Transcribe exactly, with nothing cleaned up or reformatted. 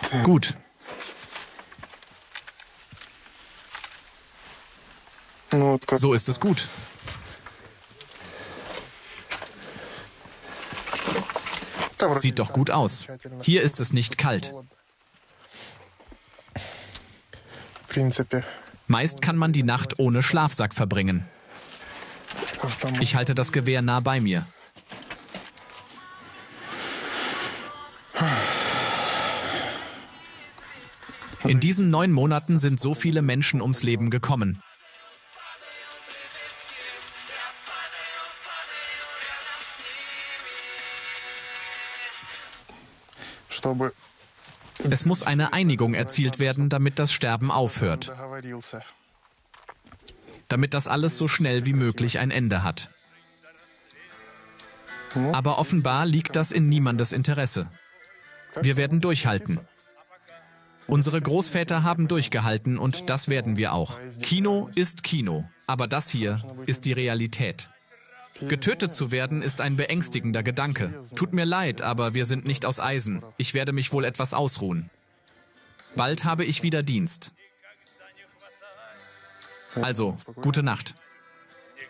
Gut. So ist es gut. Sieht doch gut aus. Hier ist es nicht kalt. Meist kann man die Nacht ohne Schlafsack verbringen. Ich halte das Gewehr nah bei mir. In diesen neun Monaten sind so viele Menschen ums Leben gekommen. Es muss eine Einigung erzielt werden, damit das Sterben aufhört. Damit das alles so schnell wie möglich ein Ende hat. Aber offenbar liegt das in niemandes Interesse. Wir werden durchhalten. Unsere Großväter haben durchgehalten und das werden wir auch. Kino ist Kino, aber das hier ist die Realität. Getötet zu werden ist ein beängstigender Gedanke. Tut mir leid, aber wir sind nicht aus Eisen. Ich werde mich wohl etwas ausruhen. Bald habe ich wieder Dienst. Also, gute Nacht.